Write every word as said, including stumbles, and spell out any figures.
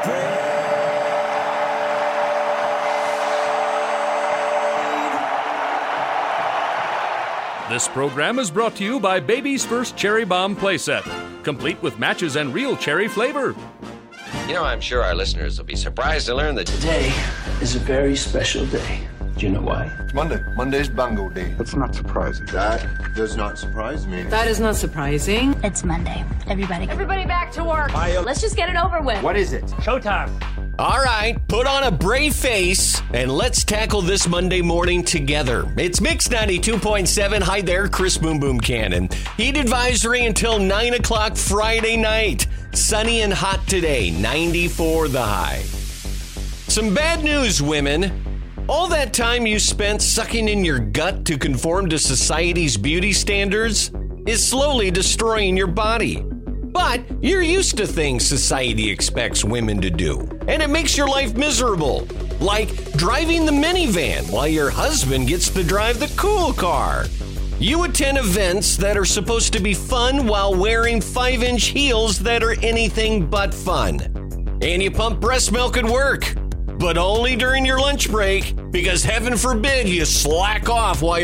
This program is brought to you by Baby's First Cherry Bomb playset, complete with matches and real cherry flavor. You know, I'm sure our listeners will be surprised to learn that today is a very special day. Do you know why? It's Monday. Monday's Bungo Day. That's not surprising. That does not surprise me. That is not surprising. It's Monday. Everybody. Everybody back to work. Bye. Let's just get it over with. What is it? Showtime. All right, put on a brave face, and let's tackle this Monday morning together. It's Mix ninety-two point seven. Hi there, Chris Boom Boom Cannon. Heat advisory until nine o'clock Friday night. Sunny and hot today, ninety-four the high. Some bad news, women. All that time you spent sucking in your gut to conform to society's beauty standards is slowly destroying your body. But you're used to things society expects women to do, and it makes your life miserable. Like driving the minivan while your husband gets to drive the cool car. You attend events that are supposed to be fun while wearing five-inch heels that are anything but fun. And you pump breast milk at work, but only during your lunch break, because heaven forbid you slack off while